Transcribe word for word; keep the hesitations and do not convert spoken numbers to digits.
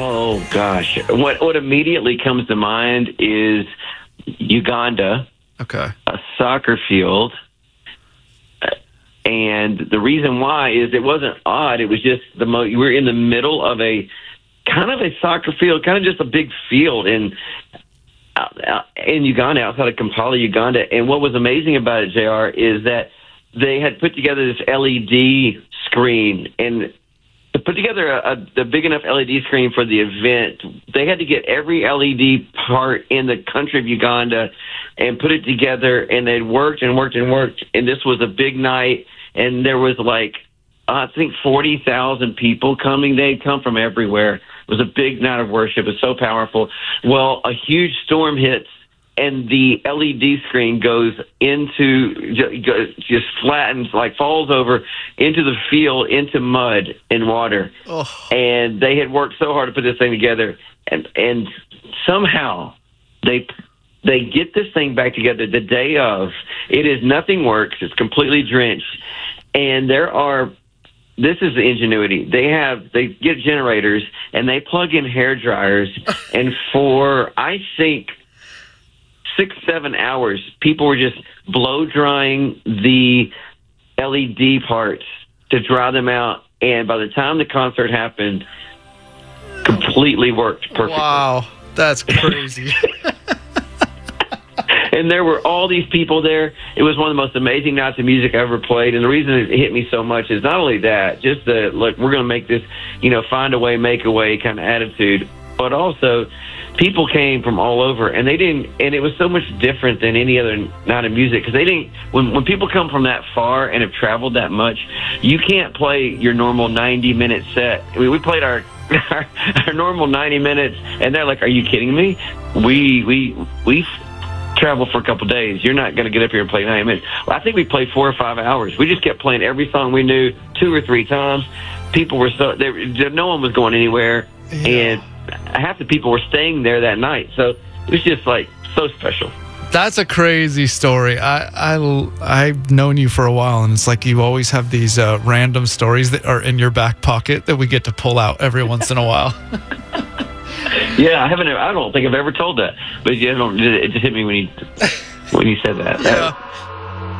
Oh gosh, what what immediately comes to mind is Uganda, Okay. a soccer field, and the reason why is it wasn't odd. It was just the mo- we were in the middle of a kind of a soccer field, kind of just a big field in out, out, in Uganda, outside of Kampala, Uganda. And what was amazing about it, J R, is that they had put together this L E D screen, and to put together a, a, a big enough L E D screen for the event, they had to get every L E D part in the country of Uganda and put it together, and they'd worked and worked and worked, and this was a big night, and there was like, I think forty thousand people coming. They'd come from everywhere. It was a big night of worship. It was so powerful. Well, a huge storm hits, and the L E D screen goes into, just flattens, like falls over into the field, into mud and water. Oh. And they had worked so hard to put this thing together, and and somehow they they get this thing back together the day of. It is nothing works. It's completely drenched, and there are. This is the ingenuity. They have, they get generators and they plug in hair dryers, and for, I think, six, seven hours, people were just blow drying the L E D parts to dry them out. And by the time the concert happened, completely worked perfectly. Wow, that's crazy. And there were all these people there. It was one of the most amazing nights of music I ever played. And the reason it hit me so much is not only that, just the, look, we're going to make this, you know, find a way, make a way kind of attitude, but also people came from all over, and they didn't, and it was so much different than any other night of music, because they didn't, when, when people come from that far and have traveled that much, you can't play your normal ninety minute set. I mean, we played our, our, our normal ninety minutes, and they're like, are you kidding me? We, we, we, travel for a couple days. You're not going to get up here and play ninety minutes. Well, I think we played four or five hours. We just kept playing every song we knew two or three times. People were so, they, no one was going anywhere, yeah. And half the people were staying there that night. So it was just like so special. That's a crazy story. I, I, I've known you for a while, and it's like you always have these uh, random stories that are in your back pocket that we get to pull out every once in a while. Yeah, I haven't. I don't think I've ever told that, but yeah, I don't, it just hit me when you when you said that. Yeah.